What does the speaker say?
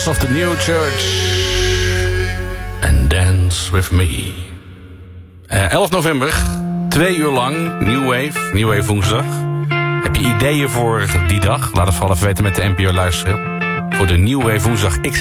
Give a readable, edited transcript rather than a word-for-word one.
Angels of the New Church. And Dance With Me. 11 november, 2 uur lang, New Wave woensdag. Heb je ideeën voor die dag? Laat het vooral even weten met de NPO luisteren. Voor de New Wave woensdag